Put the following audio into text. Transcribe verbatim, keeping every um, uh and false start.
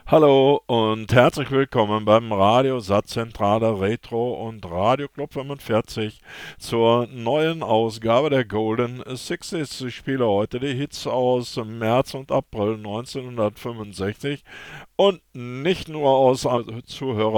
Hallo und herzlich willkommen beim Radio Satzzentrale Retro und Radio Club fünfundvierzig zur neuen Ausgabe der Golden Sixties. Ich spiele heute die Hits aus März und April neunzehnhundertfünfundsechzig und nicht nur aus Zuhörer